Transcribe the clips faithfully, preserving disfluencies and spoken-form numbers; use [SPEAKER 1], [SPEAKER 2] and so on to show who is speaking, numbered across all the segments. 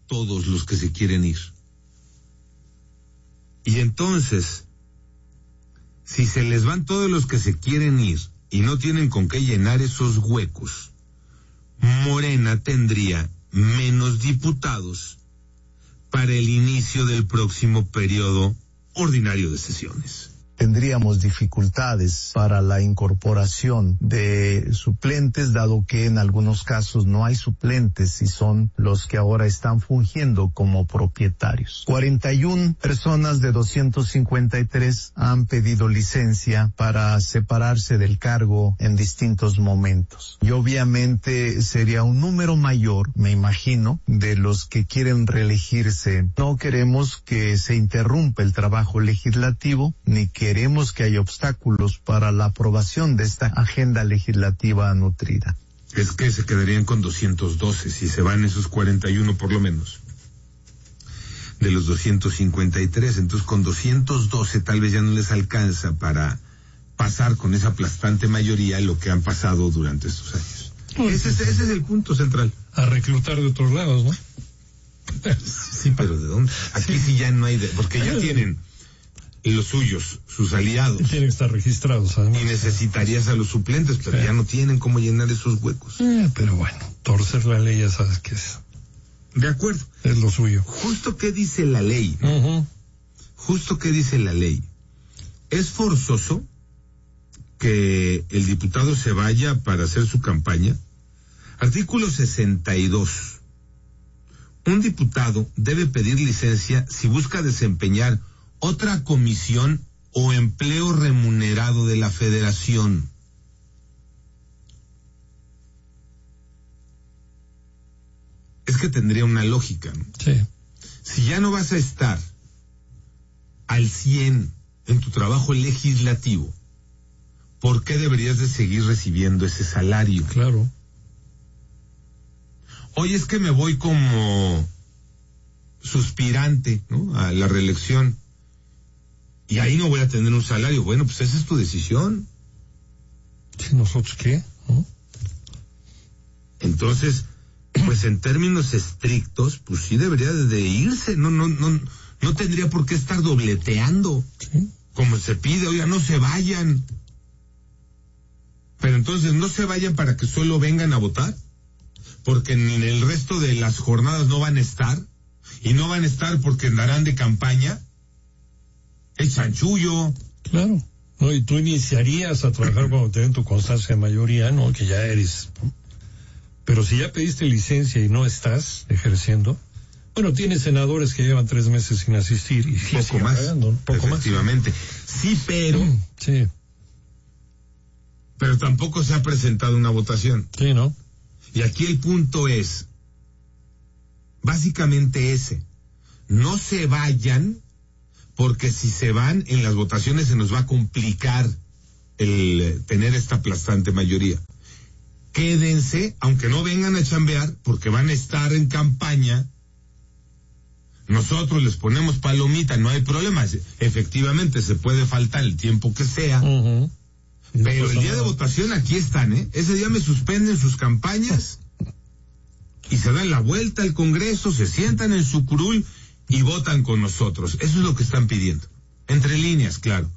[SPEAKER 1] todos los que se quieren ir. Y entonces, si se les van todos los que se quieren ir y no tienen con qué llenar esos huecos, Morena tendría menos diputados para el inicio del próximo periodo ordinario de sesiones.
[SPEAKER 2] Tendríamos dificultades para la incorporación de suplentes, dado que en algunos casos no hay suplentes y son los que ahora están fungiendo como propietarios. cuarenta y una personas de doscientos cincuenta y tres han pedido licencia para separarse del cargo en distintos momentos. Y obviamente sería un número mayor, me imagino, de los que quieren reelegirse. No queremos que se interrumpa el trabajo legislativo, ni que queremos que haya obstáculos para la aprobación de esta agenda legislativa nutrida.
[SPEAKER 1] Es que se quedarían con doscientos doce, si se van esos cuarenta y uno por lo menos, de los doscientos cincuenta y tres, entonces con doscientos doce tal vez ya no les alcanza para pasar con esa aplastante mayoría lo que han pasado durante estos años. Ese es, ese es el punto central.
[SPEAKER 3] A reclutar de otros lados, ¿no?
[SPEAKER 1] Sí, pero ¿de dónde? Aquí sí, sí ya no hay, de, porque ya tienen los suyos, sus aliados.
[SPEAKER 3] Tienen que estar registrados, además.
[SPEAKER 1] Y necesitarías a los suplentes, pero sí, ya no tienen cómo llenar esos huecos.
[SPEAKER 3] Eh, pero bueno, torcer la ley ya sabes qué es.
[SPEAKER 1] De acuerdo.
[SPEAKER 3] Es lo suyo.
[SPEAKER 1] Justo qué dice la ley, ¿no? Uh-huh. Justo qué dice la ley. Es forzoso que el diputado se vaya para hacer su campaña. Artículo sesenta y dos. Un diputado debe pedir licencia si busca desempeñar otra comisión o empleo remunerado de la Federación. Es que tendría una lógica, ¿no?
[SPEAKER 3] Sí.
[SPEAKER 1] Si ya no vas a estar al cien en tu trabajo legislativo, ¿por qué deberías de seguir recibiendo ese salario?
[SPEAKER 3] Claro.
[SPEAKER 1] Hoy es que me voy como suspirante, ¿no?, a la reelección. Y ahí no voy a tener un salario. Bueno, pues esa es tu decisión.
[SPEAKER 3] ¿Sí, nosotros qué? ¿No?
[SPEAKER 1] Entonces, pues en términos estrictos, pues sí debería de irse. No, no, no, no tendría por qué estar dobleteando.
[SPEAKER 3] Sí.
[SPEAKER 1] Como se pide, oiga, no se vayan. Pero entonces no se vayan para que solo vengan a votar, porque en el resto de las jornadas no van a estar, y no van a estar porque andarán de campaña. El chanchullo.
[SPEAKER 3] Claro. No, y tú iniciarías a trabajar cuando te den tu constancia de mayoría, ¿no? Que ya eres. Pero si ya pediste licencia y no estás ejerciendo, bueno, tienes senadores que llevan tres meses sin asistir y
[SPEAKER 1] poco más,
[SPEAKER 3] pagando, ¿no? Poco
[SPEAKER 1] efectivamente. Más. Sí, pero.
[SPEAKER 3] Sí.
[SPEAKER 1] Pero tampoco se ha presentado una votación.
[SPEAKER 3] Sí, ¿no?
[SPEAKER 1] Y aquí el punto es, básicamente ese. No se vayan, porque si se van en las votaciones se nos va a complicar el tener esta aplastante mayoría. Quédense, aunque no vengan a chambear, porque van a estar en campaña. Nosotros les ponemos palomita, no hay problema. Efectivamente, se puede faltar el tiempo que sea.
[SPEAKER 3] Uh-huh.
[SPEAKER 1] Pero el día de votación aquí están, ¿eh? Ese día me suspenden sus campañas y se dan la vuelta al Congreso, se sientan en su curul y votan con nosotros. Eso es lo que están pidiendo. Entre líneas, claro.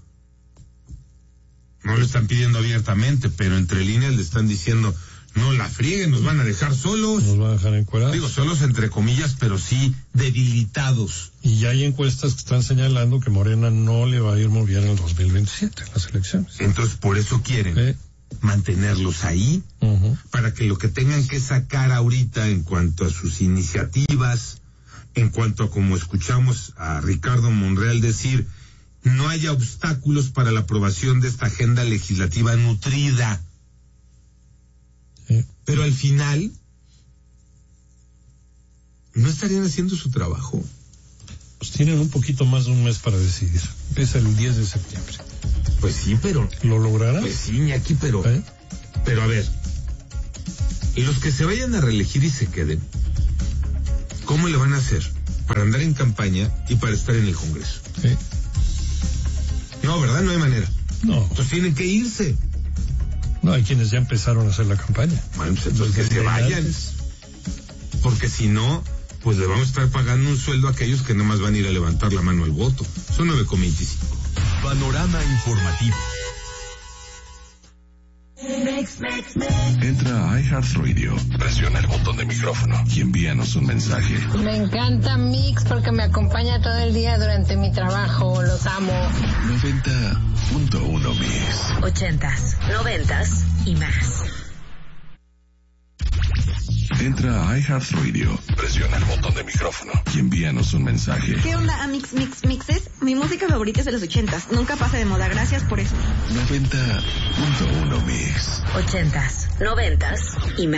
[SPEAKER 1] No lo están pidiendo abiertamente, pero entre líneas le están diciendo, no la frieguen, nos van a dejar solos.
[SPEAKER 3] Nos van a dejar encuerados.
[SPEAKER 1] Digo, solos entre comillas, pero sí debilitados.
[SPEAKER 3] Y ya hay encuestas que están señalando que Morena no le va a ir muy bien en el dos mil veintisiete, en las elecciones.
[SPEAKER 1] Entonces, por eso quieren ¿Eh? mantenerlos ahí, uh-huh. para que lo que tengan que sacar ahorita en cuanto a sus iniciativas, en cuanto a como escuchamos a Ricardo Monreal decir, no haya obstáculos para la aprobación de esta agenda legislativa nutrida.
[SPEAKER 3] Sí.
[SPEAKER 1] Pero al final, ¿no estarían haciendo su trabajo?
[SPEAKER 3] Pues tienen un poquito más de un mes para decidir. Empieza el diez de septiembre.
[SPEAKER 1] Pues sí, pero...
[SPEAKER 3] ¿Lo logrará?
[SPEAKER 1] Pues sí, Iñaki, pero...
[SPEAKER 3] ¿Eh?
[SPEAKER 1] Pero a ver, y los que se vayan a reelegir y se queden, ¿cómo le van a hacer para andar en campaña y para estar en el Congreso?
[SPEAKER 3] Sí.
[SPEAKER 1] No, ¿verdad? No hay manera.
[SPEAKER 3] No.
[SPEAKER 1] Entonces tienen que irse.
[SPEAKER 3] No, hay quienes ya empezaron a hacer la campaña.
[SPEAKER 1] Bueno, pues entonces que se vayan. Porque si no, pues le vamos a estar pagando un sueldo a aquellos que nada más van a ir a levantar la mano al voto. Son nueve con veinticinco.
[SPEAKER 4] Panorama informativo. Entra a iHeartRadio, presiona el botón de micrófono y envíanos un mensaje.
[SPEAKER 5] Me encanta Mix porque me acompaña todo el día durante mi trabajo, los amo.
[SPEAKER 4] noventa punto uno Mix.
[SPEAKER 6] Ochentas, noventas y más.
[SPEAKER 4] Entra a iHeartRadio, presiona el botón de micrófono y envíanos un mensaje.
[SPEAKER 7] ¿Qué onda, Amix Mix Mixes? Mi música favorita es de los ochentas, nunca pasa de moda, gracias por eso.
[SPEAKER 4] noventa punto uno Mix.
[SPEAKER 6] Ochentas, noventas y más.